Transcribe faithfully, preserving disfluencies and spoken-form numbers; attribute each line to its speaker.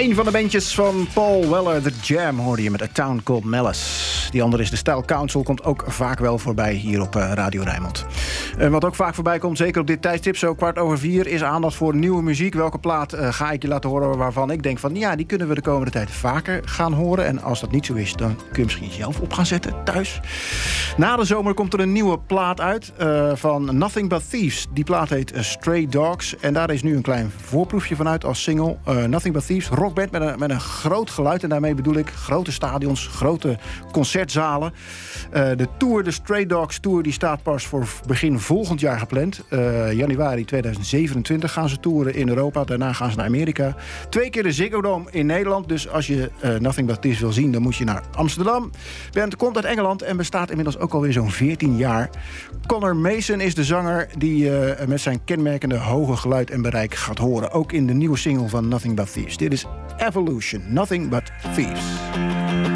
Speaker 1: Een van de bandjes van Paul Weller, The Jam, hoorde je met A Town Called Malice. Die andere is de Style Council, komt ook vaak wel voorbij hier op uh, Radio Rijnmond. Uh, wat ook vaak voorbij komt, zeker op dit tijdstip, zo kwart over vier, is aandacht voor nieuwe muziek. Welke plaat uh, ga ik je laten horen waarvan ik denk van, ja, die kunnen we de komende tijd vaker gaan horen. En als dat niet zo is, dan kun je misschien zelf op gaan zetten thuis. Na de zomer komt er een nieuwe plaat uit uh, van Nothing But Thieves. Die plaat heet uh, Stray Dogs. En daar is nu een klein voorproefje van uit als single. Uh, Nothing But Thieves, rockband met een, met een groot geluid. En daarmee bedoel ik grote stadions, grote concertzalen. Uh, de tour, de Stray Dogs Tour, die staat pas voor begin volgend jaar gepland. Uh, januari tweeduizend zevenentwintig gaan ze toeren in Europa. Daarna gaan ze naar Amerika. Twee keer de Ziggo Dome in Nederland. Dus als je uh, Nothing But Thieves wil zien, dan moet je naar Amsterdam. De band komt uit Engeland en bestaat inmiddels ook alweer zo'n veertien jaar. Connor Mason is de zanger die uh, met zijn kenmerkende hoge geluid en bereik gaat horen. Ook in de nieuwe single van Nothing But Thieves. Dit is Evolution, Nothing But Thieves.